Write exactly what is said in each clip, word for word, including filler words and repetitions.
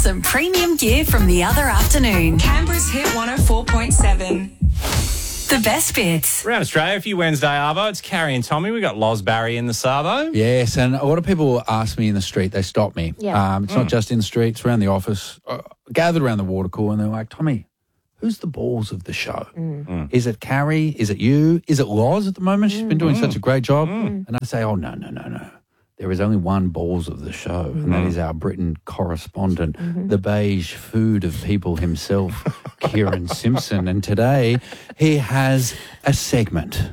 some premium gear from the other afternoon. Canberra's Hit one oh four point seven. The best bits. Around Australia, a few Wednesday arvo. It's Carrie and Tommy. We've got Loz Barry in the Savo. Yes, and a lot of people ask me in the street, they stop me. Yeah. Um, it's not just in the street, it's around the office, uh, gathered around the water cooler, and they're like, Tommy, who's the balls of the show? Mm. Is it Carrie? Is it you? Is it Loz at the moment? She's been doing such a great job. And I say, oh, no, no, no, no. There is only one balls of the show, and that is our Britain correspondent, the beige food of people himself, Kieran Simpson. And today he has a segment.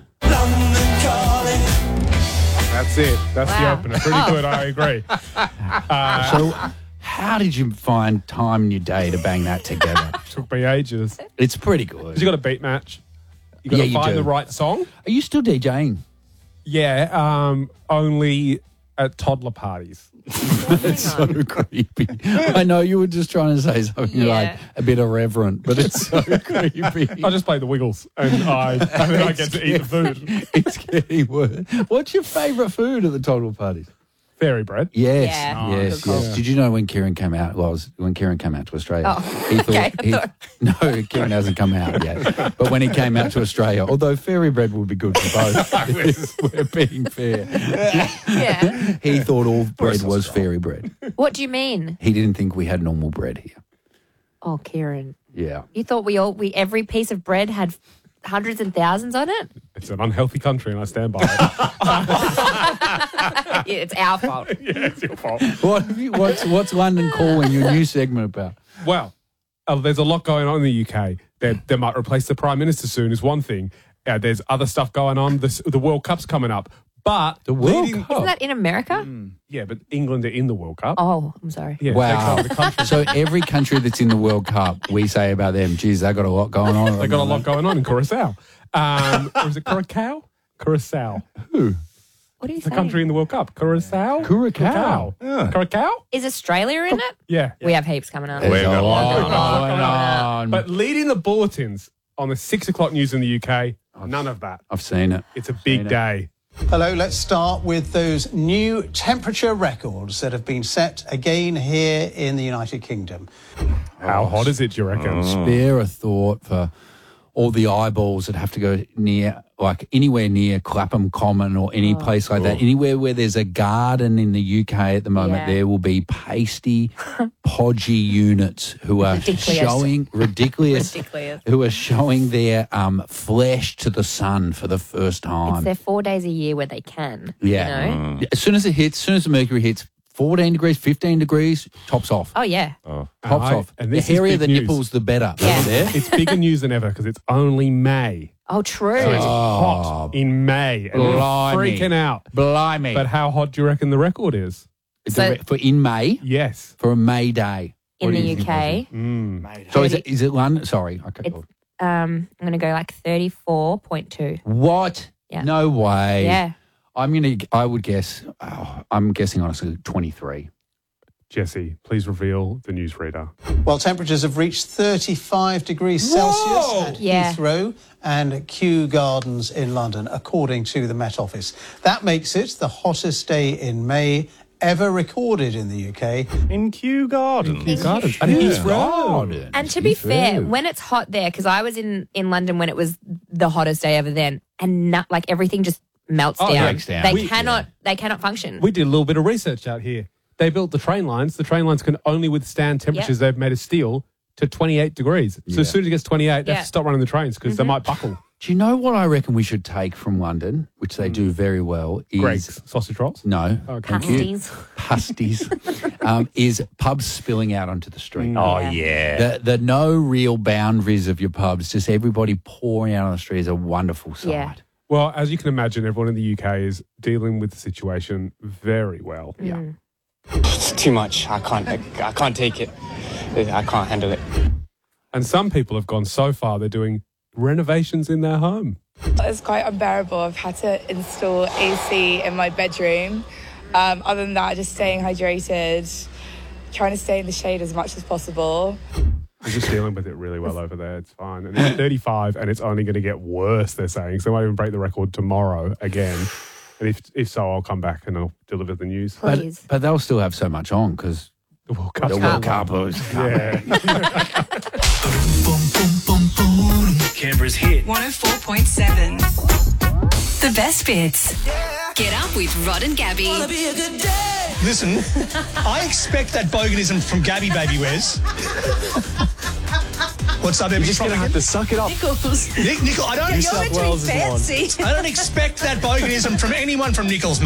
That's it. That's the Wow. opener. Pretty good, I agree. Uh, So how did you find time in your day to bang that together? took me ages. It's pretty good. 'Cause you got a beat match. You got Yeah, to you find do. the right song. Are you still DJing? Yeah, um, only at toddler parties. It's so creepy. I know you were just trying to say something Yeah. like a bit irreverent, but it's so creepy. I just play the Wiggles, and I and then I get to eat the food. It's getting worse. What's your favourite food at the toddler parties? Fairy bread. Yes, Yeah. yes, Good call. yes. Did you know when Kieran came out? Was when Kieran came out to Australia? Oh, he thought, okay, I he- thought- no, Kieran hasn't come out yet. But when he came out to Australia, although fairy bread would be good for both, if we're being fair. Yeah. He thought all bread was fairy bread. What do you mean? He didn't think we had normal bread here. Oh, Kieran. Yeah. You thought we all, we every piece of bread had hundreds and thousands on it? It's an unhealthy country, and I stand by it. Yeah, it's our fault. Yeah, it's your fault. What have you, what's what's London calling your new segment about? Well, uh, there's a lot going on in the U K. They, they might replace the Prime Minister soon is one thing. Uh, there's other stuff going on. The, the World Cup's coming up. But The World leading- Cup? Isn't that in America? Yeah, but England are in the World Cup. Oh, I'm sorry. Yeah, Wow. takes over the country. So every country that's in the World Cup, we say about them, geez, they got a lot going on. They got a lot going on in Curacao. Um, or is it Curacao? Curacao. Who? What are you The saying? country in the World Cup. Curacao? Curacao. Curacao. Curacao? Is Australia in it? Yeah. We have heaps coming up. There's a lot going on. going on. But leading the bulletins on the six o'clock news in the U K, none of that. I've seen it. It's a big Seen it. day. Hello, let's start with those new temperature records that have been set again here in the United Kingdom. How hot is it, do you reckon? Spare a thought for all the eyeballs that have to go near, like anywhere near Clapham Common or any place like that. Anywhere where there's a garden in the U K at the moment, Yeah. there will be pasty, podgy units who are Ridiculous. showing ridiculous, Ridiculous. who are showing their um, flesh to the sun for the first It's time. their four days a year where they can. Yeah. You know? As soon as it hits, as soon as the mercury hits, fourteen degrees, fifteen degrees, tops off. Oh, yeah. Tops I- off. and The this is hairier big the news. nipples, the better. Yeah. Over there. It's bigger news than ever because it's only May. Oh, true. So it's Oh, hot in May. And we're blimey. freaking out. Blimey. But how hot do you reckon the record is? The So- re- for in May, Yes. for a May day. in What the do you U think, K, Mm. Ozzy? So is it, is it London? Sorry. Okay. It's- um, I'm going to go like thirty-four point two. What? Yeah. No way. Yeah. I'm going to, I would guess, oh, I'm guessing honestly twenty-three. Jesse, please reveal the newsreader. Well, temperatures have reached thirty-five degrees Celsius at Yeah. Heathrow and Kew Gardens in London, according to the Met Office. That makes it the hottest day in May ever recorded in the U K. In Kew Gardens. Kew Gardens. And Heathrow. And to be fair, when it's hot there, because I was in, in London when it was the hottest day ever then, and not, like everything just melts Oh, down. breaks down. They We- cannot. They cannot function. We did a little bit of research out here. They built the train lines. The train lines can only withstand temperatures they've made of steel to twenty-eight degrees. So as soon as it gets twenty-eight, they Yeah. have to stop running the trains because they might buckle. Do you know what I reckon we should take from London, which they do very well, is... Greg's sausage rolls. No. Okay. Thank you. Pasties. Pasties. um, is pubs spilling out onto the street. Oh, Yeah. yeah. The, the no real boundaries of your pubs, just everybody pouring out on the street is a wonderful sight. Yeah. Well, as you can imagine, everyone in the U K is dealing with the situation very well. Yeah. It's too much. I can't. I, I can't take it. I can't handle it. And some people have gone so far they're doing renovations in their home. It's quite unbearable. I've had to install A C in my bedroom. Um, other than that, just staying hydrated, trying to stay in the shade as much as possible. They're just dealing with it really well over there. It's fine. And it's thirty-five and it's only going to get worse, they're saying. So they might even break the record tomorrow again. And if if so, I'll come back and I'll deliver the news. But, Please. but they'll still have so much on because The World Cup. The World Cup was coming. Yeah. Canberra's hit one oh four point seven. The best bits. Get up with Rod and Gabby. Listen, I expect that boganism from Gabby Baby Wes. What's up, Emmy? You're just going to have to suck it up. Nick, Nickel, I don't, New South Wales is on. I don't expect that boganism from anyone from Nichols.